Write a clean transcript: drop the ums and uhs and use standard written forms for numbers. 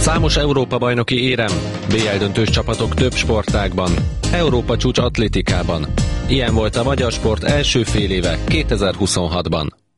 Számos Európa-bajnoki érem, BL döntős csapatok több sportágban, Európa csúcs atlétikában. Ilyen volt a magyar sport első féléve 2026-ban.